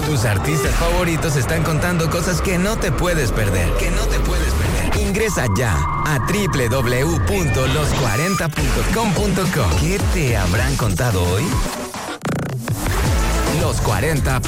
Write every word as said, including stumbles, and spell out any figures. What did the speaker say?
Tus artistas favoritos están contando cosas que no te puedes perder. Que no te puedes perder. Ingresa ya a doble u doble u doble u punto los cuarenta punto com punto co. ¿Qué te habrán contado hoy? Los cuarenta